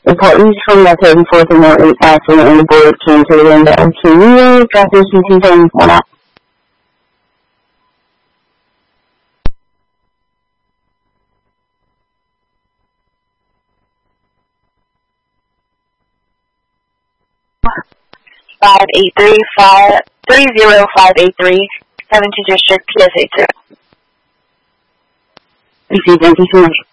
Importance from the 3rd and 4th Amendment accident and the bullet came to the window. Can you drop this in 2 or not? Five 30583, 17th District, PSA 2. Thank you so much.